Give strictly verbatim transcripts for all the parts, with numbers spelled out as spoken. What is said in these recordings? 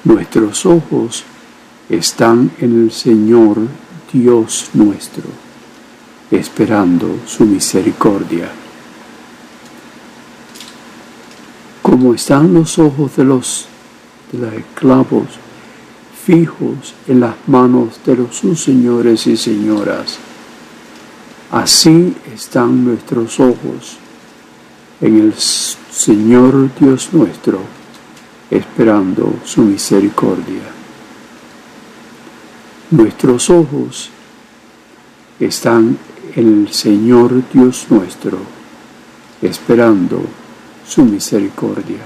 Nuestros ojos están en el Señor Dios nuestro, esperando su misericordia. Como están los ojos de los, de los esclavos fijos en las manos de los sus señores y señoras, así están nuestros ojos en el Señor Dios nuestro, esperando su misericordia. Nuestros ojos están en el Señor Dios nuestro, esperando su misericordia.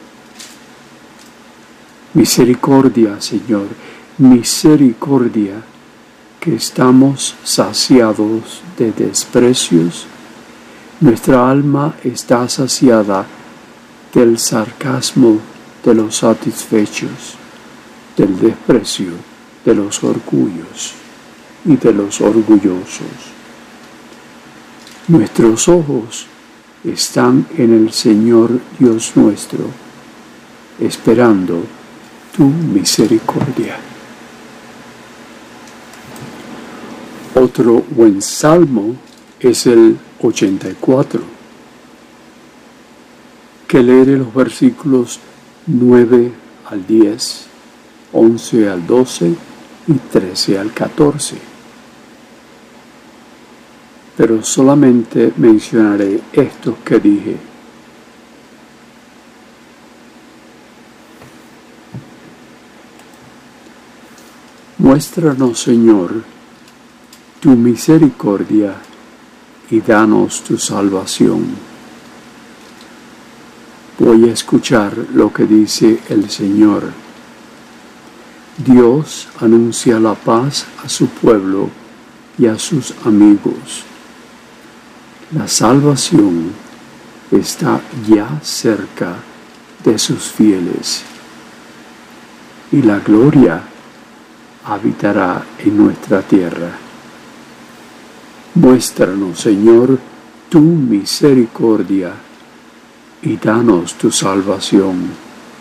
Misericordia, Señor, misericordia, que estamos saciados de desprecios. Nuestra alma está saciada del sarcasmo de los satisfechos, del desprecio de los orgullos y de los orgullosos. Nuestros ojos están en el Señor Dios nuestro, esperando tu misericordia. Otro buen salmo es el ochenta y cuatro, que lee los versículos nueve al diez, once al doce y trece al catorce. Pero solamente mencionaré estos que dije. Muéstranos, Señor, tu misericordia y danos tu salvación. Voy a escuchar lo que dice el Señor. Dios anuncia la paz a su pueblo y a sus amigos. La salvación está ya cerca de sus fieles, y la gloria habitará en nuestra tierra. Muéstranos, Señor, tu misericordia y danos tu salvación.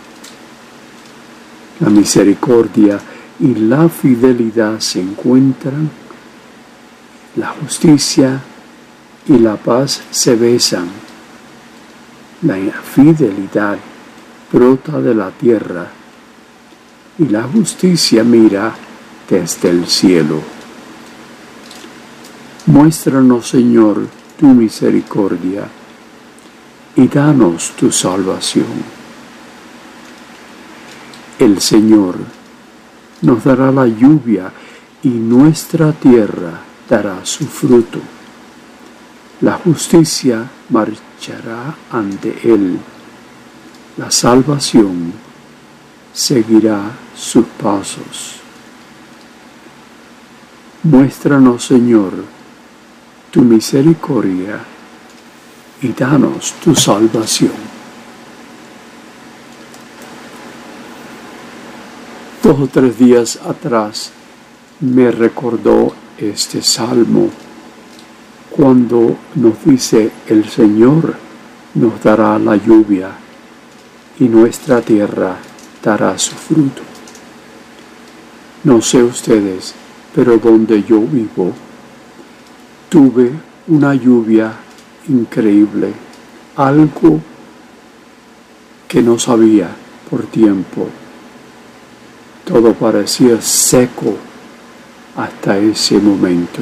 La misericordia y la fidelidad se encuentran, la justicia y la paz se besan. La fidelidad brota de la tierra y la justicia mira desde el cielo. Muéstranos, Señor, tu misericordia y danos tu salvación. El Señor nos dará la lluvia y nuestra tierra dará su fruto. La justicia marchará ante Él. La salvación seguirá sus pasos. Muéstranos, Señor, tu misericordia y danos tu salvación. Dos o tres días atrás me recordó este salmo cuando nos dice: el Señor nos dará la lluvia y nuestra tierra dará su fruto. No sé ustedes, pero donde yo vivo, tuve una lluvia increíble, algo que no sabía por tiempo. Todo parecía seco hasta ese momento.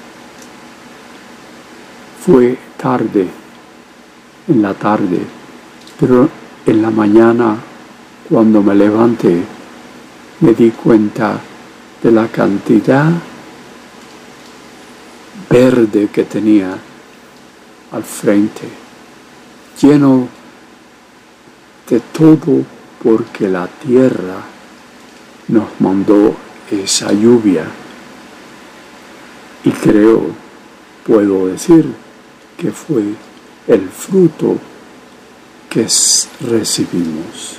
Fue tarde, en la tarde, pero en la mañana, cuando me levanté, me di cuenta de la cantidad verde que tenía al frente, lleno de todo, porque la tierra nos mandó esa lluvia. Y creo, puedo decir, que fue el fruto que recibimos.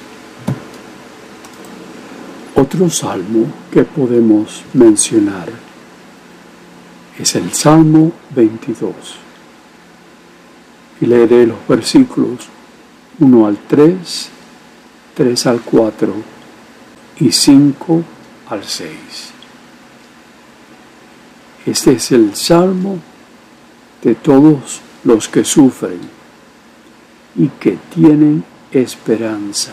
Otro salmo que podemos mencionar es el Salmo veintidós. Y leeré los versículos uno al tres, tres al cuatro y cinco al seis. Este es el salmo de todos los que sufren y que tienen esperanza.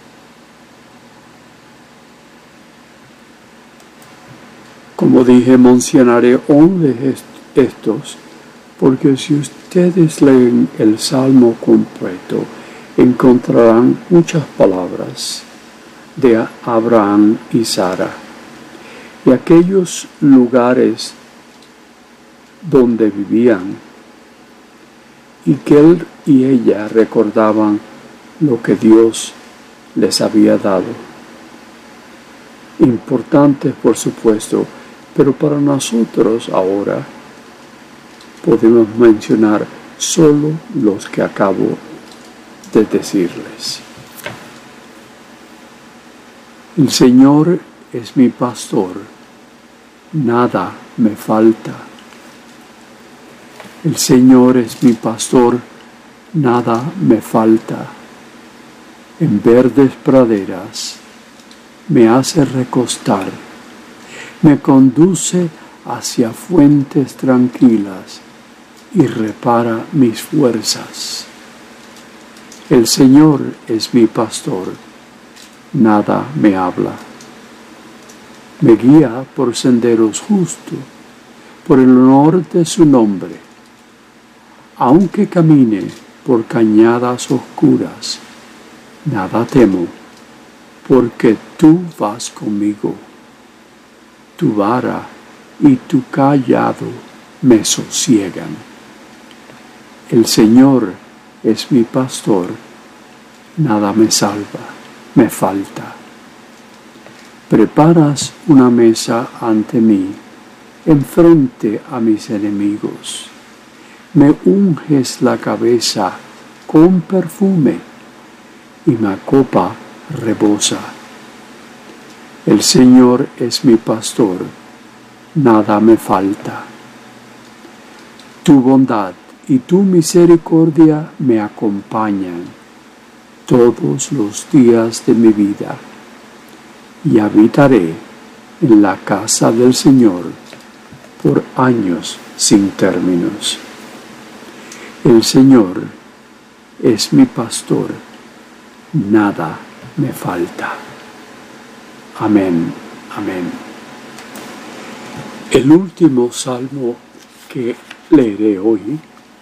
Como dije, mencionaré once de estos, porque si ustedes leen el salmo completo, encontrarán muchas palabras de Abraham y Sara, y aquellos lugares donde vivían, y que él y ella recordaban lo que Dios les había dado. Importante, por supuesto, pero para nosotros ahora podemos mencionar solo los que acabo de decirles. El Señor es mi pastor, nada me falta. El Señor es mi pastor, nada me falta. En verdes praderas me hace recostar, me conduce hacia fuentes tranquilas y repara mis fuerzas. El Señor es mi pastor, nada me habla. Me guía por senderos justos, por el honor de su nombre. Aunque camine por cañadas oscuras, nada temo, porque tú vas conmigo. Tu vara y tu cayado me sosiegan. El Señor es mi pastor, nada me salva, me falta. Preparas una mesa ante mí, enfrente a mis enemigos. Me unges la cabeza con perfume y mi copa rebosa. El Señor es mi pastor, nada me falta. Tu bondad y tu misericordia me acompañan todos los días de mi vida, y habitaré en la casa del Señor por años sin términos. El Señor es mi pastor, nada me falta. Amén, amén. El último salmo que leeré hoy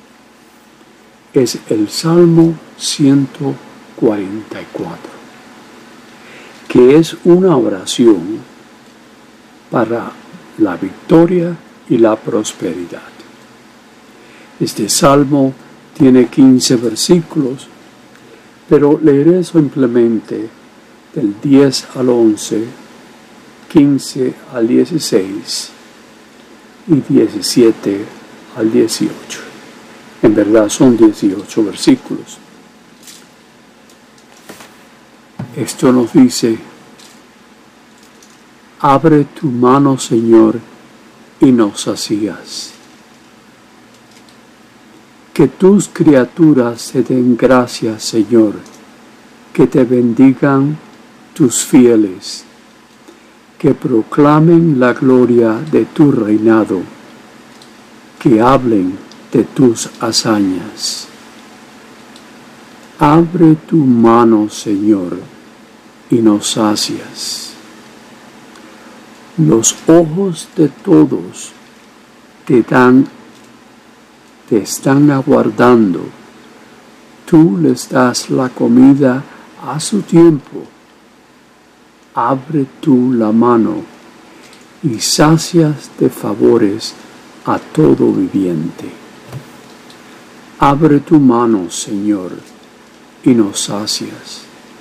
es el Salmo ciento cuarenta y cuatro, que es una oración para la victoria y la prosperidad. Este salmo tiene quince versículos, pero leeré simplemente del diez al once, quince al dieciséis y diecisiete al dieciocho. En verdad son dieciocho versículos. Esto nos dice: abre tu mano, Señor, y nos sacías. Que tus criaturas te den gracias, Señor, que te bendigan tus fieles, que proclamen la gloria de tu reinado, que hablen de tus hazañas. Abre tu mano, Señor, y nos sacias. Los ojos de todos te dan, te están aguardando. Tú les das la comida a su tiempo. Abre tú la mano y sacias de favores a todo viviente. Abre tu mano, Señor, y nos sacias.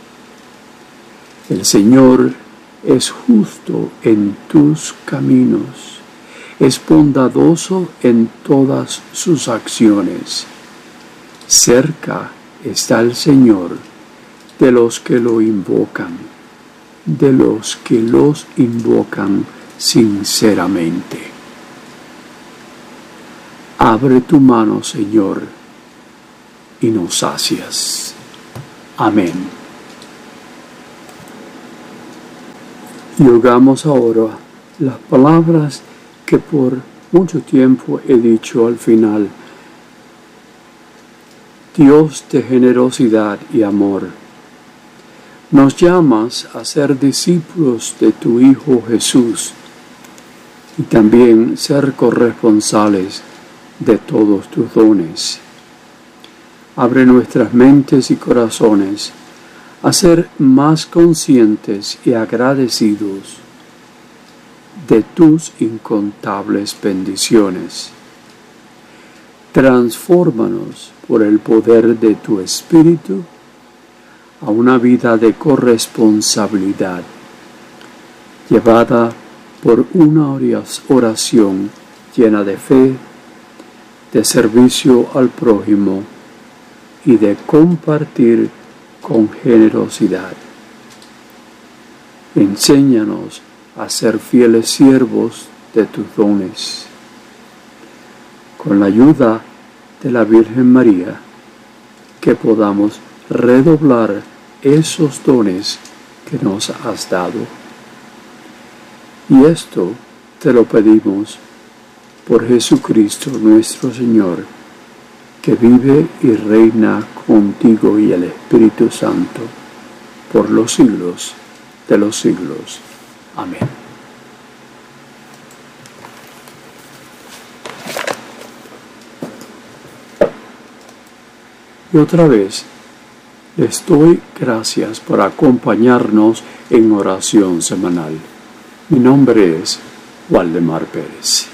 El Señor es justo en tus caminos, es bondadoso en todas sus acciones. Cerca está el Señor de los que lo invocan, de los que los invocan sinceramente. Abre tu mano, Señor, y nos sacias. Amén. Y hagamos ahora las palabras que por mucho tiempo he dicho al final. Dios de generosidad y amor, nos llamas a ser discípulos de tu Hijo Jesús y también ser corresponsables de todos tus dones. Abre nuestras mentes y corazones a ser más conscientes y agradecidos de tus incontables bendiciones. Transfórmanos por el poder de tu Espíritu a una vida de corresponsabilidad, llevada por una oración llena de fe, de servicio al prójimo y de compartir con generosidad. Enséñanos a ser fieles siervos de tus dones. Con la ayuda de la Virgen María, que podamos redoblar esos dones que nos has dado. Y esto te lo pedimos por Jesucristo nuestro Señor, que vive y reina contigo y el Espíritu Santo por los siglos de los siglos. Amén. Y otra vez, les doy gracias por acompañarnos en oración semanal. Mi nombre es Waldemar Pérez.